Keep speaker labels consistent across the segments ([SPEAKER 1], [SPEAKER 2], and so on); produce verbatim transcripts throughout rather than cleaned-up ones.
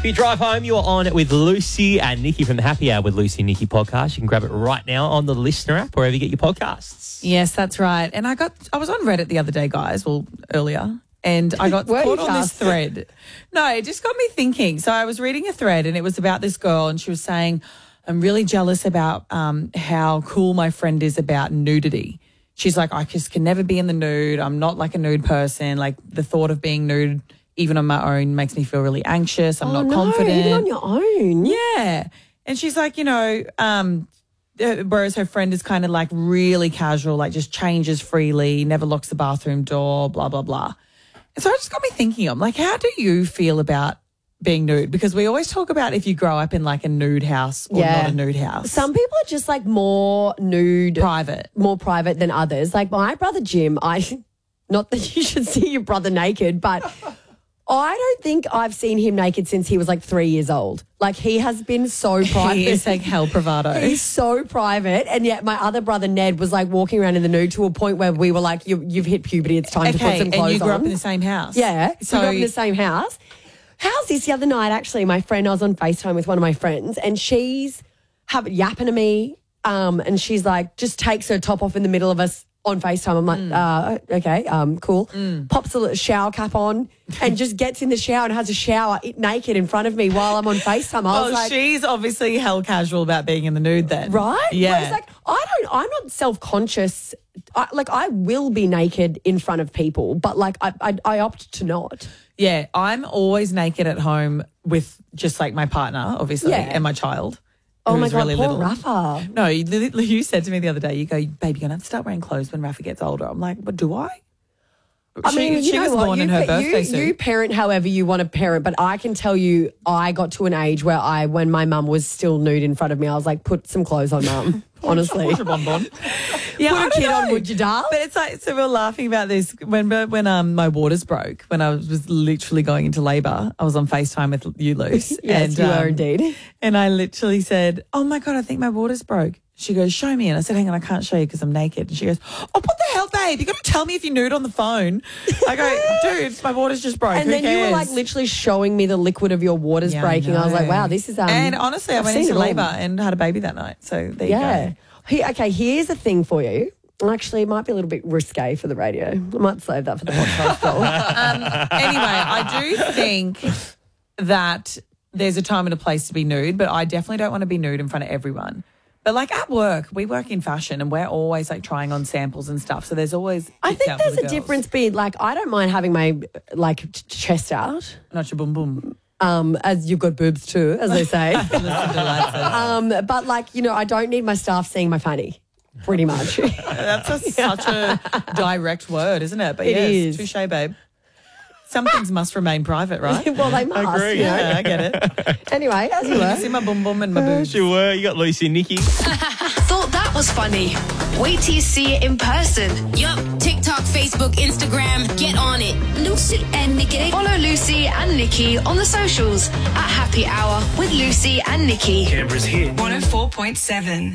[SPEAKER 1] If you drive home, you're on with Lucy and Nikki from the Happy Hour with Lucy and Nikki podcast. You can grab it right now on the Listener app, wherever you get your podcasts.
[SPEAKER 2] Yes, that's right. And I got, I was on Reddit the other day, guys, well, earlier, and I got caught on this thread. No, it just got me thinking. So I was reading a thread and it was about this girl and she was saying, I'm really jealous about um, how cool my friend is about nudity. She's like, I just can never be in the nude. I'm not like a nude person. Like the thought of being nude, even on my own, makes me feel really anxious. I'm
[SPEAKER 3] oh,
[SPEAKER 2] not
[SPEAKER 3] no,
[SPEAKER 2] confident.
[SPEAKER 3] Even on your own.
[SPEAKER 2] Yeah. And she's like, you know, um, whereas her friend is kind of like really casual, like just changes freely, never locks the bathroom door, blah, blah, blah. And so it just got me thinking, I'm like, how do you feel about being nude? Because we always talk about if you grow up in like a nude house or
[SPEAKER 3] Yeah.
[SPEAKER 2] not a nude house.
[SPEAKER 3] Some people are just like more nude.
[SPEAKER 2] Private.
[SPEAKER 3] More private than others. Like my brother Jim, I, not that you should see your brother naked, but I don't think I've seen him naked since he was like three years old. Like he has been so private.
[SPEAKER 2] He is like hell bravado.
[SPEAKER 3] He's so private. And yet my other brother Ned was like walking around in the nude to a point where we were like, you, you've hit puberty. It's time
[SPEAKER 2] okay,
[SPEAKER 3] to put some clothes on.
[SPEAKER 2] and you grew up in the same house.
[SPEAKER 3] Yeah.
[SPEAKER 2] So
[SPEAKER 3] we grew up in the same house. How's this the other night, actually, my friend, I was on FaceTime with one of my friends and she's have, yapping to me um, and she's like, just takes her top off in the middle of us on FaceTime. I'm like, mm. uh, okay, um, cool. Mm. Pops a little shower cap on and just gets in the shower and has a shower naked in front of me while I'm on FaceTime. I
[SPEAKER 2] oh,
[SPEAKER 3] was like,
[SPEAKER 2] she's obviously hell casual about being in the nude then.
[SPEAKER 3] Right?
[SPEAKER 2] Yeah.
[SPEAKER 3] I was like, I don't, I'm not self-conscious. I, like, I will be naked in front of people, but like, I, I, I opt to not.
[SPEAKER 2] Yeah, I'm always naked at home with just like my partner, obviously,
[SPEAKER 3] Yeah.
[SPEAKER 2] and my child.
[SPEAKER 3] Oh my
[SPEAKER 2] who's
[SPEAKER 3] God,
[SPEAKER 2] really
[SPEAKER 3] poor
[SPEAKER 2] little.
[SPEAKER 3] Rafa.
[SPEAKER 2] No, you, you said to me the other day, you go, babe, you're going to have to start wearing clothes when Rafa gets older. I'm like, but do I?
[SPEAKER 3] I
[SPEAKER 2] she,
[SPEAKER 3] mean, you
[SPEAKER 2] she
[SPEAKER 3] know
[SPEAKER 2] was
[SPEAKER 3] what?
[SPEAKER 2] born
[SPEAKER 3] you,
[SPEAKER 2] in her
[SPEAKER 3] pa-
[SPEAKER 2] birthday
[SPEAKER 3] you,
[SPEAKER 2] suit.
[SPEAKER 3] you parent however you want to parent, but I can tell you I got to an age where I, when my mum was still nude in front of me, I was like, put some clothes on, mum, honestly.
[SPEAKER 2] Put a bonbon. Yeah,
[SPEAKER 3] Put
[SPEAKER 2] I
[SPEAKER 3] a
[SPEAKER 2] don't
[SPEAKER 3] kid
[SPEAKER 2] know.
[SPEAKER 3] on, would you, darl?
[SPEAKER 2] But it's like, so we were laughing about this when when um my waters broke, when I was, was literally going into labour. I was on FaceTime with you, Luce.
[SPEAKER 3] Yes,
[SPEAKER 2] and,
[SPEAKER 3] you
[SPEAKER 2] um,
[SPEAKER 3] are indeed.
[SPEAKER 2] And I literally said, oh my God, I think my waters broke. She goes, show me. And I said, hang on, I can't show you because I'm naked. And she goes, oh, what the hell, babe? You got to tell me if you're nude on the phone. I go, dude, my water's just broke.
[SPEAKER 3] And
[SPEAKER 2] Who
[SPEAKER 3] then
[SPEAKER 2] cares?
[SPEAKER 3] you were like literally showing me the liquid of your waters
[SPEAKER 2] Yeah,
[SPEAKER 3] breaking. I, was like,
[SPEAKER 2] know.
[SPEAKER 3] wow, this is... Um,
[SPEAKER 2] and honestly, I
[SPEAKER 3] I've
[SPEAKER 2] went
[SPEAKER 3] seen
[SPEAKER 2] into
[SPEAKER 3] it all.
[SPEAKER 2] labour and had a baby that night. So there
[SPEAKER 3] Yeah.
[SPEAKER 2] you go.
[SPEAKER 3] He, okay, here's a thing for you. Actually, it might be a little bit risque for the radio. I might save that for the podcast. though.
[SPEAKER 2] Um, anyway, I do think that there's a time and a place to be nude, but I definitely don't want to be nude in front of everyone. But like at work, we work in fashion and we're always like trying on samples and stuff. So there's always
[SPEAKER 3] I
[SPEAKER 2] bits
[SPEAKER 3] think
[SPEAKER 2] out for
[SPEAKER 3] there's
[SPEAKER 2] the
[SPEAKER 3] a
[SPEAKER 2] girls.
[SPEAKER 3] difference being like, I don't mind having my like ch- chest out.
[SPEAKER 2] Not your boom boom.
[SPEAKER 3] Um, as you've got boobs too, as they say.
[SPEAKER 2] Listen to lads.
[SPEAKER 3] um, but like, you know, I don't need my staff seeing my fanny, pretty much.
[SPEAKER 2] That's a, such a direct word, isn't it? But
[SPEAKER 3] It
[SPEAKER 2] yes,
[SPEAKER 3] is.
[SPEAKER 2] touche, babe. Some things must remain private, right?
[SPEAKER 3] well, they must.
[SPEAKER 1] agree,
[SPEAKER 3] you know.
[SPEAKER 2] Yeah, I get it.
[SPEAKER 3] Anyway, as you
[SPEAKER 2] You
[SPEAKER 3] were.
[SPEAKER 2] see my bum bum and my boobs.
[SPEAKER 1] You were. You got Lucy and Nikki.
[SPEAKER 4] Thought that was funny. Wait till you see it in person.
[SPEAKER 5] Yup, TikTok, Facebook, Instagram, get on it. Lucy and Nikki.
[SPEAKER 4] Follow Lucy and Nikki on the socials at Happy Hour with Lucy and Nikki.
[SPEAKER 6] Canberra's hit.
[SPEAKER 7] one oh four point seven.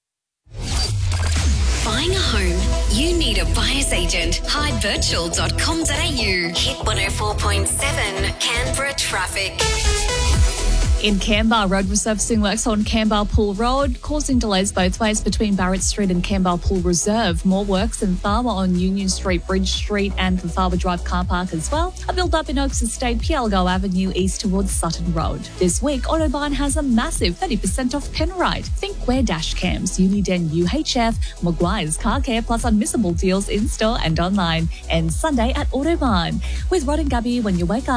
[SPEAKER 5] Buying a home? You need a buyer's agent. hyde virtual dot com dot a u. Hit one oh four point seven Canberra traffic.
[SPEAKER 8] In Canberra, road resurfacing works on Canberra Pool Road, causing delays both ways between Barrett Street and Canberra Pool Reserve. More works in Tharwa on Union Street, Bridge Street and the Tharwa Drive car park as well. A build-up in Oaks Estate, Pialgo Avenue, east towards Sutton Road. This week, Autobahn has a massive thirty percent off Penrite. Think Wear dash cams, Uniden U H F, Maguire's Car Care, plus unmissable deals in-store and online. And Sunday at Autobahn. With Rod and Gabby, when you wake up,